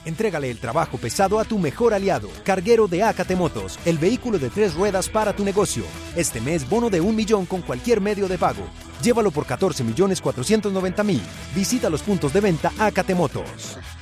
Entrégale el trabajo pesado a tu mejor aliado, Carguero de AKT Motos, el vehículo de 3 ruedas para tu negocio. Este mes, bono de 1 millón con cualquier medio de pago. Llévalo por 14.490.000. Visita los puntos de venta AKT Motos.